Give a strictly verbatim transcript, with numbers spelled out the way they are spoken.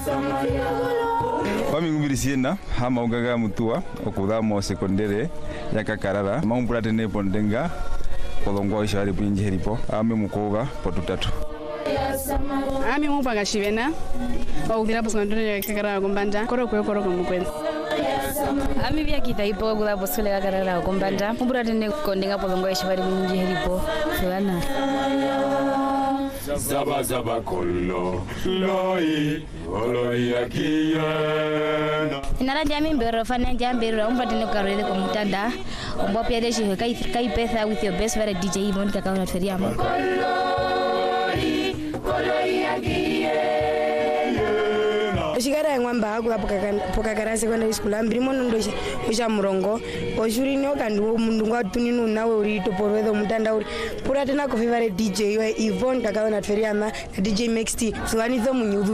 Kwami ngubiri siena hama ugaga mutua okudamo sekondere ya Kakarara maumpura tene pondenga kolongo ishari pinji heripo ame mukoga potutatu ami mupaga shivena okudira posondere ya Kakarara Gombanda koro kwe koro komukwenza ami bya kitaipo okudira posole ya Kakarara Gombanda mumpura tene kondenga kolongo ishari pinji heripo fulana Zaba zaba kolo loi loi akiyana inara jami mbero fana jambe ro umpatene karele ko mutanda ombo pia deshi kai kai pesa with your best very D J Yvonne Kakaona Feriamo loi loi akiyana Shikara ngwamba haku poka karase secondary school ambiri mono ndo usha murongo oshuri no kandu mundu ngwatuninu nawe uri toporwedo mutanda uri pura tena ko favorite D J Yvonne Kakaona Feriamo D J Mexti suwanizo munyudu